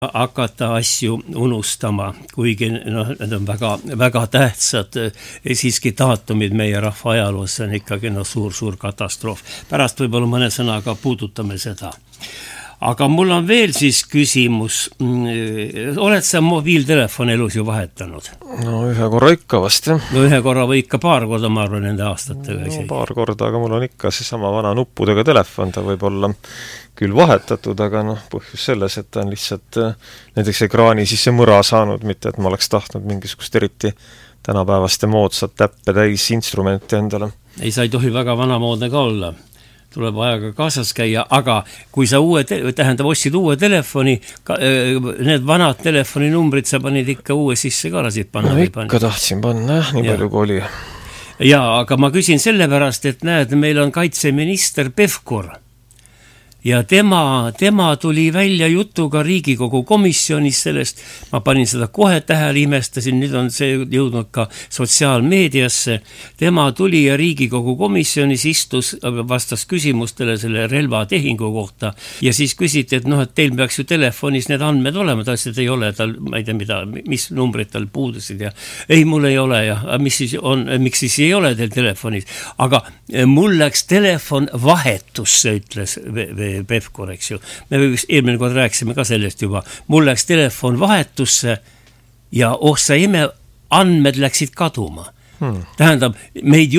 hakata asju unustama, kuigi need on väga, väga tähtsad siiski daatumid meie rahva ajaloos, see on ikkagi suur katastroof. Pärast võib-olla mõne sõnaga puudutame seda. Aga mul on veel siis küsimus. Oled sa mobiiltelefon elus ju vahetanud? No ühe korra ikka vast, jah. No ühe korra või ikka paar korda, ma arvan, nende aastatega. No paar korda, aga mul on ikka see sama vana nuppudega telefon, ta võib olla küll vahetatud, aga põhjus selles, et ta on lihtsalt näiteks ekraani sisse mõra saanud, mitte et ma oleks tahtnud mingisugust eriti tänapäevaste moodsat täppe täis instrumenti endale. Ei, sa ei tohi väga vanamoodne ka olla. Tuleb ajaga kaasas käia, aga kui sa ostsid uue telefoni, need vanad telefoninumbrid sa panid ikka uue sisse ka lasid panna? No ikka tahtsin panna, nii palju kui oli. Jaa, aga ma küsin sellepärast, et näed, meil on kaitseminister Pevkur ja tema tuli välja jutuga Riigikogu komisjonis sellest, ma panin seda kohe tähele, imestasin, nüüd on see jõudnud ka sotsiaalmeediasse, tema tuli ja Riigikogu komisjonis istus, vastas küsimustele selle relvatehingu kohta ja siis küsiti, et et teil peaks ju telefonis need andmed olema, ta ütles, et ei ole, tal, ma ei tea mida, mis numbrid tal puudusid ja ei, mul ei ole ja miks siis ei ole teil telefonis, aga mul läks telefon vahetusse, ütles Pevkur, eks ju. Me eelmine kord rääkisime ka sellest juba. Mul läks telefon vahetusse ja sa ime, andmed läksid kaduma. Tähendab, meid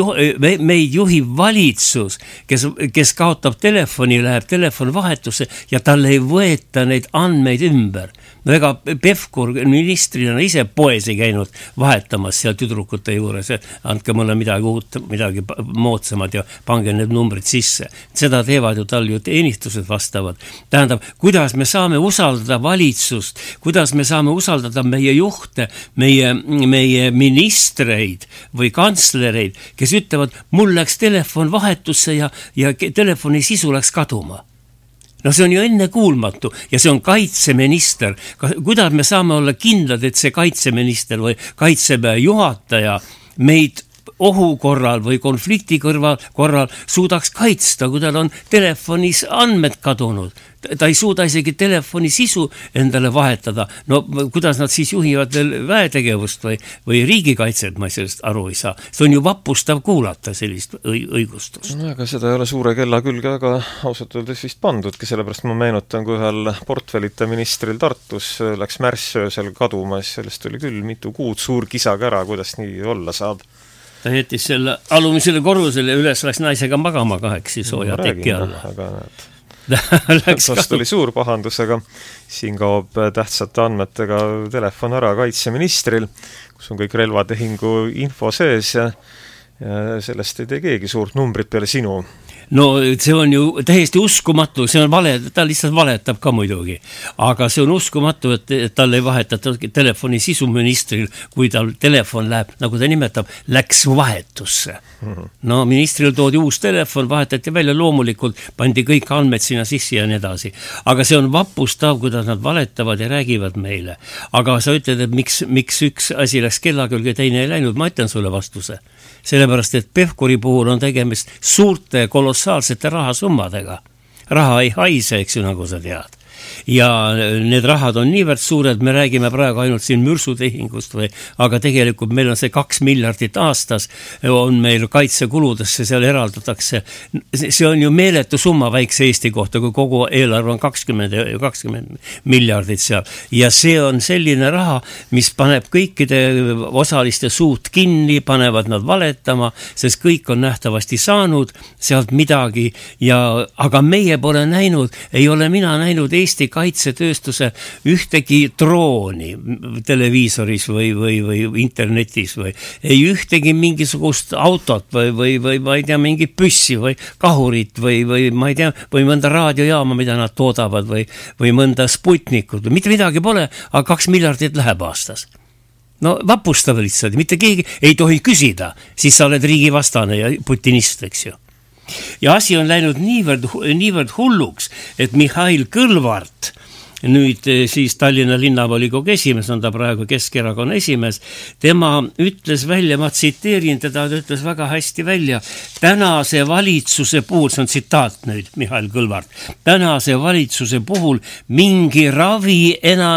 juhib valitsus, kes kaotab telefoni, läheb telefon vahetusse ja tal ei võeta neid andmeid ümber. Ega Pevkur ministrina ise poes ei käinud vahetamas seal tüdrukute juures, andke mulle midagi uut, midagi moodsamad ja pange need numbrid sisse. Seda teevad ju tal ju teenistused vastavad. Tähendab, kuidas me saame usaldada valitsust, kuidas me saame usaldada meie juhte, meie ministreid või kantslereid, kes ütlevad, mul läks telefon vahetusse ja telefoni sisu läks kaduma. No see on ju ennekuulmatu ja see on kaitseminister. Kuidas me saame olla kindlad, et see kaitseminister või kaitseväe juhataja meid ohu korral või konflikti korral suudaks kaitsta, kui tal on telefonis andmed kadunud. Ta ei suuda isegi telefoni sisu endale vahetada. No kuidas nad siis juhivad veel väetegevust või riigikaitset, ma sellest aru ei saa. See on ju vapustav kuulata sellist õigustust. No aga seda ei ole suure kella külge väga ausalt öeldes vist pandudki, sellepärast ma meenutan, kui ühel portfellita ministril Tartus läks märssöösel kaduma, siis sellest oli küll mitu kuud suur kisaga ära, kuidas nii olla saab. Ta jättis selle alumisele korrusele üles läks naisega magama kaheksi sooja teki alla. Aga Tast oli suur pahandus, aga siin kaob tähtsate andmetega telefon ära kaitseministril, kus on kõik relvatehingu info sees ja sellest ei tee keegi suurt numbrit peale sinu. No see on ju täiesti uskumatu, see on vale, ta lihtsalt valetab ka muidugi, aga see on uskumatu, et tal ei vahetata telefoni sisuministril, kui tal telefon läheb, nagu ta nimetab, läks vahetusse. No ministril toodi uus telefon, vahetati välja, loomulikult pandi kõik andmed sinna sisse ja nii edasi. Aga see on vapustav, kuidas nad valetavad ja räägivad meile. Aga sa ütled, et miks üks asi läks kella külge, teine ei läinud, ma ütlen sulle vastuse. Sellepärast, et Pevkuri puhul on tegemist suurte kolossaalsete rahasummadega. Raha ei haise, eks ju, nagu sa tead. Ja need rahad on niivõrd suured, me räägime praegu ainult siin mürsutehingust aga tegelikult meil on see 2 miljardit aastas on meil kaitsekuludesse, seal eraldatakse. See on ju meeletu summa väikse Eesti kohta, kui kogu eelarve on 20 miljardit seal. Ja see on selline raha, mis paneb kõikide osaliste suut kinni, panevad nad valetama, sest kõik on nähtavasti saanud sealt midagi aga meie pole näinud, ei ole mina näinud Eesti kaitsetööstuse ühtegi drooni televiisoris või internetis või ei ühtegi mingisugust autot või ma ei tea, mingi püssi või kahurit või ma ei tea, või mõnda raadiojaama, mida nad toodavad või mõnda Sputnikut. Mitte midagi pole, aga 2 miljardit läheb aastas. No vapustav lihtsalt, mitte keegi ei tohi küsida, siis sa oled riigivastane ja putinist, eks ju. Ja asi on läinud niivõrd hulluks, et Mihhail Kõlvart, nüüd siis Tallinna linnavolikogu esimees, on ta praegu Keskerakonna esimees, tema ütles välja, ma tsiteerin teda, ta ütles väga hästi välja, tänase valitsuse puhul, see on tsitaat nüüd, Mihhail Kõlvart, tänase valitsuse puhul mingi ravi enam